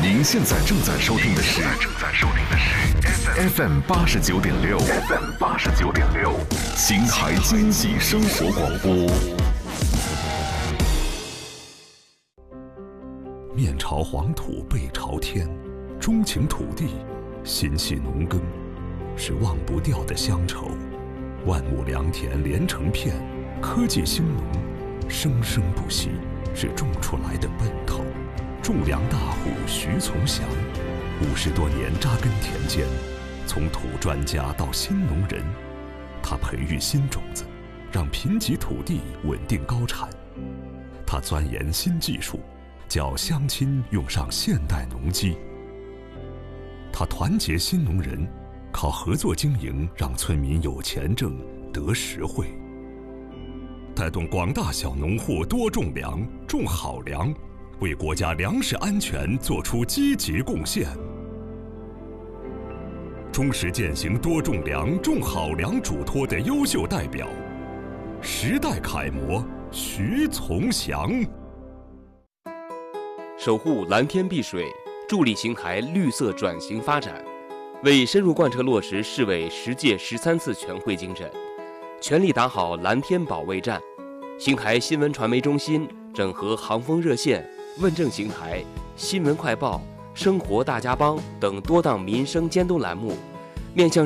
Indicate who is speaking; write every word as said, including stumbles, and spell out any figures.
Speaker 1: 您现在正在收听的是正在收听的是 F M 八十九点六 F M 八十九点六邢台经济生活广播。面朝黄土背朝天，钟情土地，心系农耕，是忘不掉的乡愁。万亩良田连成片，科技兴农，生生不息，是种出来的奔头。种粮大户徐从祥，五十多年扎根田间，从土专家到新农人，他培育新种子，让贫瘠土地稳定高产。他钻研新技术，叫乡亲用上现代农机。他团结新农人，靠合作经营让村民有钱挣得实惠，带动广大小农户多种粮，种好粮，为国家粮食安全作出积极贡献。忠实践行多种粮、种好粮嘱托的优秀代表，时代楷模徐从祥。
Speaker 2: 守护蓝天碧水，助力邢台绿色转型发展，为深入贯彻落实市委十届十三次全会精神，全力打好蓝天保卫战。邢台新闻传媒中心整合航风热线、问政邢台、新闻快报、生活大家帮等多档民生监督栏目，面向